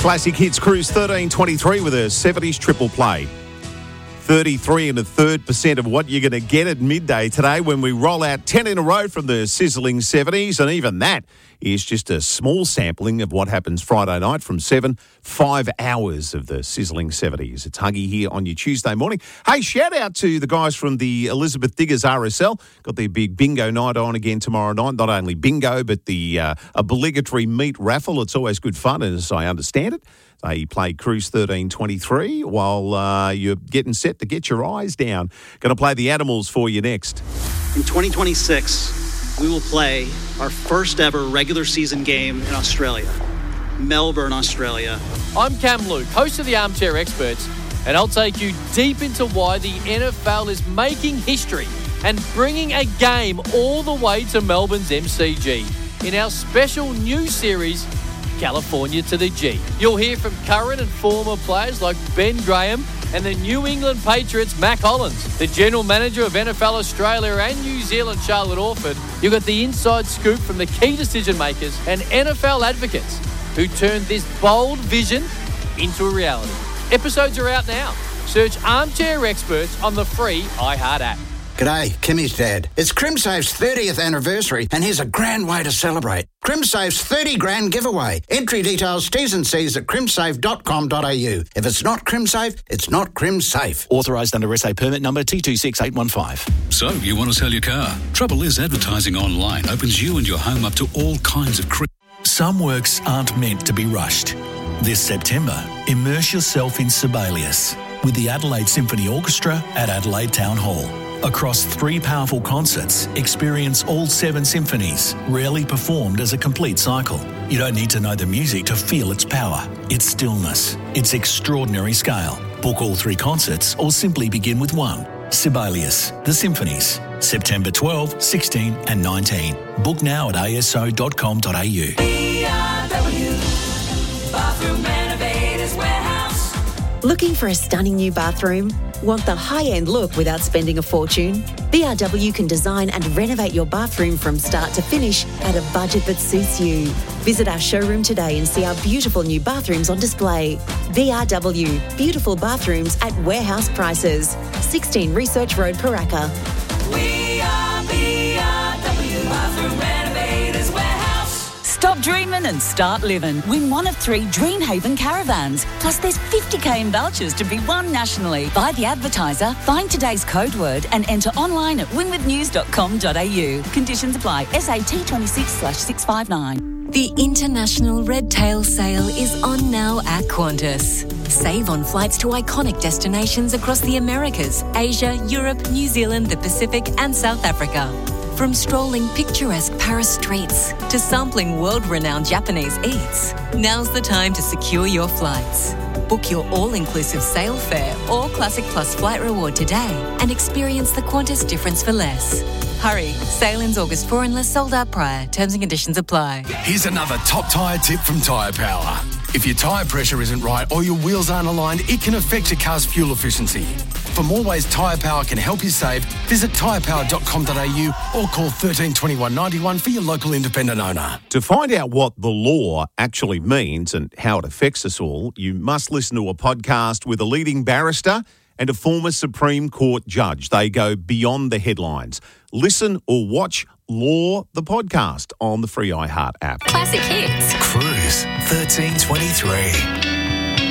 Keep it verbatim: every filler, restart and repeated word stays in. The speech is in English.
Classic Hits Cruise thirteen twenty-three with a seventies triple play. thirty-three and a third percent of what you're going to get at midday today when we roll out ten in a row from the sizzling seventies. And even that is just a small sampling of what happens Friday night from seven, five hours of the sizzling seventies. It's Huggy here on your Tuesday morning. Hey, shout out to the guys from the Elizabeth Diggers R S L. Got their big bingo night on again tomorrow night. Not only bingo, but the uh, obligatory meat raffle. It's always good fun, as I understand it. They play Cruise thirteen twenty-three while uh, you're getting set to get your eyes down. Going to play the Animals for you next. In twenty twenty-six, we will play our first ever regular season game in Australia, Melbourne, Australia. I'm Cam Luke, host of the Armchair Experts, and I'll take you deep into why the N F L is making history and bringing a game all the way to Melbourne's M C G in our special new series, California to the G. You'll hear from current and former players like Ben Graham and the New England Patriots' Mac Hollins, the general manager of N F L Australia and New Zealand, Charlotte Orford. You've got the inside scoop from the key decision makers and N F L advocates who turned this bold vision into a reality. Episodes are out now. Search Armchair Experts on the free iHeart app. G'day, Kimmy's dad. It's CrimSafe's thirtieth anniversary, and here's a grand way to celebrate. CrimSafe's thirty grand giveaway. Entry details, T's and C's at crimsafe dot com dot a u. If it's not CrimSafe, it's not CrimSafe. Authorised under S A permit number T two six eight one five. So, you want to sell your car? Trouble is, advertising online opens you and your home up to all kinds of... Cri- Some works aren't meant to be rushed. This September, immerse yourself in Sibelius with the Adelaide Symphony Orchestra at Adelaide Town Hall. Across three powerful concerts, experience all seven symphonies, rarely performed as a complete cycle. You don't need to know the music to feel its power, its stillness, its extraordinary scale. Book all three concerts or simply begin with one. Sibelius, The Symphonies, September twelfth, sixteenth and nineteenth. Book now at a s o dot com dot a u. B R W, Bathroom Renovators Warehouse. Looking for a stunning new bathroom? Want the high-end look without spending a fortune? B R W can design and renovate your bathroom from start to finish at a budget that suits you. Visit our showroom today and see our beautiful new bathrooms on display. B R W, beautiful bathrooms at warehouse prices. sixteen Research Road, Paraka. We are B R W, Bathroom Renovators Warehouse. Stop dreaming and start living. Win one of three Dreamhaven caravans. Plus there's fifty k in vouchers to be won nationally. Buy the advertiser, find today's code word and enter online at winwith news dot com dot a u. Conditions apply. S A T twenty-six slash six five nine. The International Red Tail Sale is on now at Qantas. Save on flights to iconic destinations across the Americas, Asia, Europe, New Zealand, the Pacific and South Africa. From strolling picturesque Paris streets to sampling world-renowned Japanese eats, now's the time to secure your flights. Book your all-inclusive sale fare or Classic Plus flight reward today and experience the Qantas difference for less. Hurry, sale ends August fourth unless sold out prior. Terms and conditions apply. Here's another top tyre tip from Tyre Power. If your tyre pressure isn't right or your wheels aren't aligned, it can affect your car's fuel efficiency. For more ways Tyre Power can help you save, visit tyre power dot com dot a u or call thirteen twenty-one ninety-one for your local independent owner. To find out what the law actually means and how it affects us all, you must listen to a podcast with a leading barrister and a former Supreme Court judge. They go beyond the headlines. Listen or watch Law, the podcast, on the free iHeart app. Classic Hits. Cruise thirteen twenty-three.